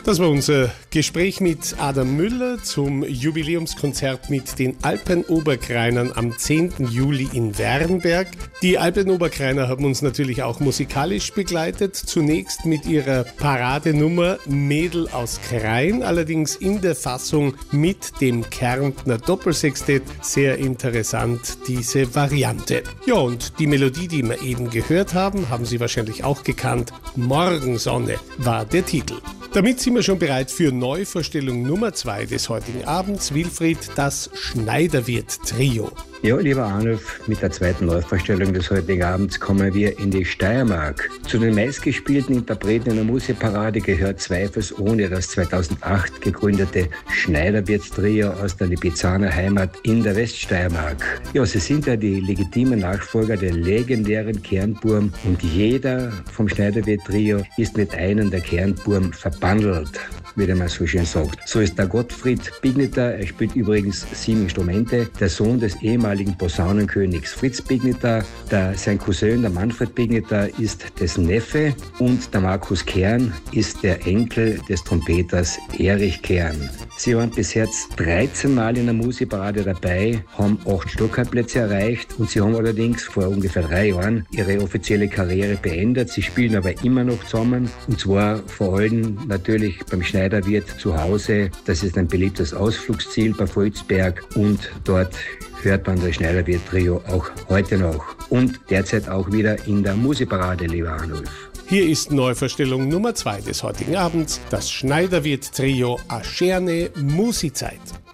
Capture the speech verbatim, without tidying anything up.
Das war unser Gespräch mit Adam Müller zum Jubiläumskonzert mit den Alpenoberkreinern am zehnten Juli in Wernberg. Die Alpenoberkreiner haben uns natürlich auch musikalisch begleitet. Zunächst mit ihrer Paradenummer Mädel aus Krain, allerdings in der Fassung mit dem Kärntner Doppelsextett. Sehr interessant, diese Variante. Ja, und die Melodie, die wir eben gehört haben, haben Sie wahrscheinlich auch gekannt. Morgensonne war der Titel. Damit sind wir schon bereit für Neuvorstellung Nummer zwei des heutigen Abends. Wilfried, das Schneiderwirt-Trio. Ja, lieber Arnulf, mit der zweiten Neuvorstellung des heutigen Abends kommen wir in die Steiermark. Zu den meistgespielten Interpreten in der Musikparade gehört zweifelsohne das zweitausendacht gegründete Schneiderwirt-Trio aus der Lipizzaner Heimat in der Weststeiermark. Ja, sie sind ja die legitimen Nachfolger der legendären Kernburm und jeder vom Schneiderwirt-Trio ist mit einem der Kernburm verbandelt, wie man so schön sagt. So ist der Gottfried Bigneter, er spielt übrigens sieben Instrumente, der Sohn des ehemaligen Posaunenkönigs Fritz Bigneter, der, sein Cousin, der Manfred Bigneter, ist dessen Neffe und der Markus Kern ist der Enkel des Trompeters Erich Kern. Sie waren bis jetzt dreizehn Mal in der Musikparade dabei, haben acht Stockerplätze erreicht und sie haben allerdings vor ungefähr drei Jahren ihre offizielle Karriere beendet. Sie spielen aber immer noch zusammen und zwar vor allem natürlich beim Schneiderwirt zu Hause. Das ist ein beliebtes Ausflugsziel bei Volzberg und dort hört man das Schneiderwirt-Trio auch heute noch und derzeit auch wieder in der Musikparade, lieber Arnulf. Hier ist Neuvorstellung Nummer zwei des heutigen Abends, das Schneiderwirt-Trio Ascherne Musizeit.